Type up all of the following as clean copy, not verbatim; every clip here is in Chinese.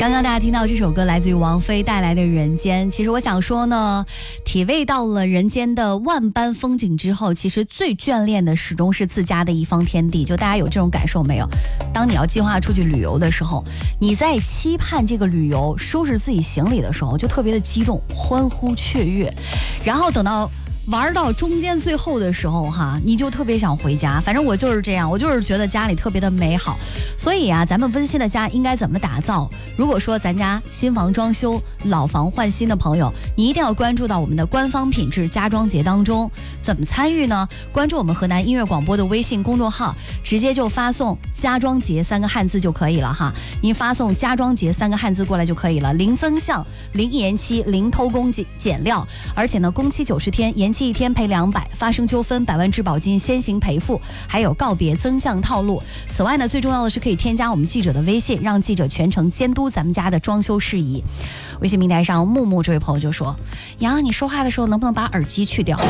刚刚大家听到这首歌来自于王菲带来的《人间》。其实我想说呢，体味到了人间的万般风景之后，其实最眷恋的始终是自家的一方天地。就大家有这种感受没有？当你要计划出去旅游的时候，你在期盼这个旅游收拾自己行李的时候，就特别的激动，欢呼雀跃。然后等到玩到中间最后的时候哈，你就特别想回家。反正我就是这样，我就是觉得家里特别的美好。所以啊，咱们温馨的家应该怎么打造？如果说咱家新房装修、老房换新的朋友，你一定要关注到我们的官方品质家装节当中。怎么参与呢？关注我们河南音乐广播的微信公众号，直接就发送家装节3个汉字就可以了哈。您发送家装节3个汉字过来就可以了，零增项、零延期、零偷工减料，而且呢，工期90天，延期1天赔200，发生纠纷100万质保金先行赔付，还有告别增项套路。此外呢，最重要的是可以添加我们记者的微信，让记者全程监督咱们家的装修事宜。微信平台上木木这位朋友就说：杨，你说话的时候能不能把耳机去掉？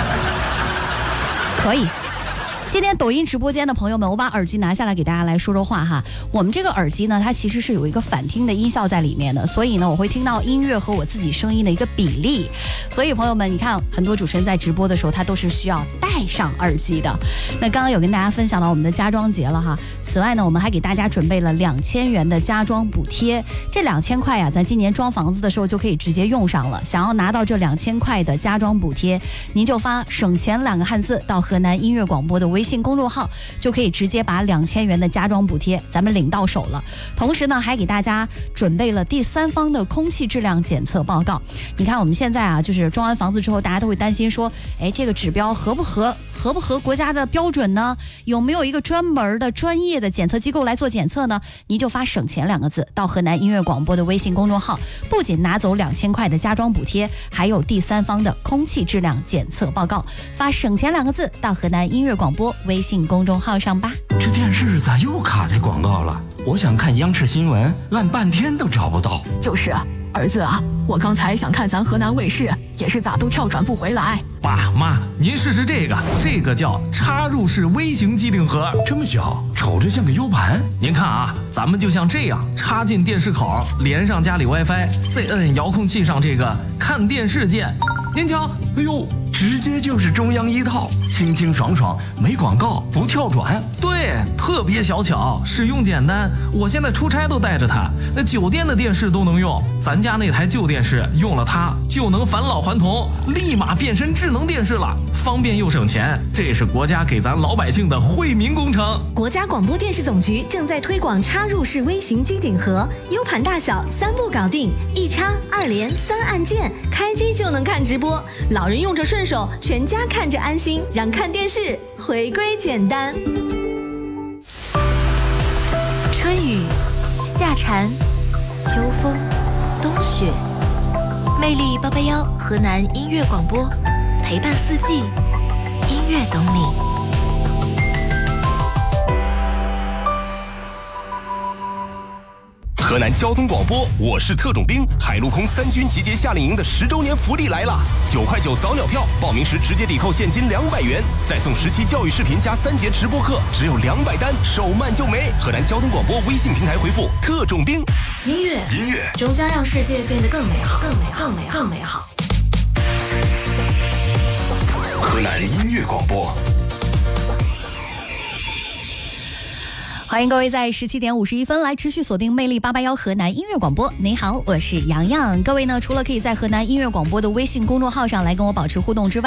可以。今天抖音直播间的朋友们，我把耳机拿下来给大家来说说话哈。我们这个耳机呢，它其实是有一个反听的音效在里面的，所以呢，我会听到音乐和我自己声音的一个比例。所以朋友们，你看很多主持人在直播的时候，他都是需要戴上耳机的。那刚刚有跟大家分享到我们的家装节了哈。此外呢，我们还给大家准备了2000元的家装补贴。这2000块呀，咱今年装房子的时候就可以直接用上了。想要拿到这2000块的家装补贴，您就发省钱2个汉字到河南音乐广播的微信公众号，就可以直接把2000元的家装补贴咱们领到手了。同时呢，还给大家准备了第三方的空气质量检测报告。你看我们现在啊，就是装完房子之后，大家都会担心说，这个指标合不合国家的标准呢？有没有一个专门的专业的检测机构来做检测呢？你就发省钱2个字到河南音乐广播的微信公众号，不仅拿走2000块的家装补贴，还有第三方的空气质量检测报告。发省钱2个字到河南音乐广播微信公众号上吧。 这电视咋又卡在广告了？我想看央视新闻，按半天都找不到。 就是儿子啊，我刚才想看咱河南卫视，也是咋都跳转不回来。 爸妈，您试试这个叫插入式微型机顶盒， 这么小，瞅着像个 U 盘。 您看啊，咱们就像这样插进电视口，连上家里 WiFi， 再摁遥控器上这个看电视键。您瞧， 哎呦，直接就是中央一套，清清爽爽，没广告，不跳转。 对，特别小巧，使用简单。我现在出差都带着它，那酒店的电视都能用。咱家那台旧电视用了它就能返老还童，立马变身智能电视了，方便又省钱。这是国家给咱老百姓的惠民工程。 国家广播电视总局正在推广插入式微型机顶盒，U 盘大小3步搞定，一插2连3按键，开机就能看直播，老人用着顺手，全家看着安心，让看电视回归简单。 春雨、夏蝉、秋风、冬雪，魅力881河南音乐广播，陪伴四季，音乐懂你。 河南交通广播，我是特种兵，海陆空3军集结夏令营的10周年福利来了！9块9早鸟票，报名时直接抵扣现金200元，再送10期教育视频加3节直播课，只有200单，手慢就没。河南交通广播微信平台回复特种兵， 音乐终将让世界变得更美好，更美好，更美好，更美好。 河南音乐广播。 欢迎各位在17点51分来持续锁定魅力881河南音乐广播。您好，我是洋洋。各位呢，除了可以在河南音乐广播的微信公众号上来跟我保持互动之外，